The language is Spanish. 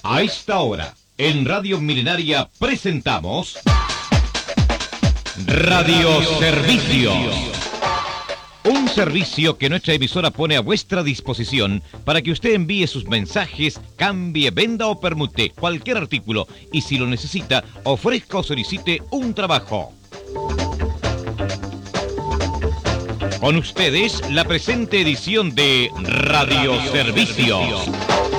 A esta hora, en Radio Milenaria presentamos Radio Servicios. Un servicio que nuestra emisora pone a vuestra disposición para que usted envíe sus mensajes, cambie, venda o permute cualquier artículo y si lo necesita, ofrezca o solicite un trabajo. Con ustedes, la presente edición de Radio Servicios.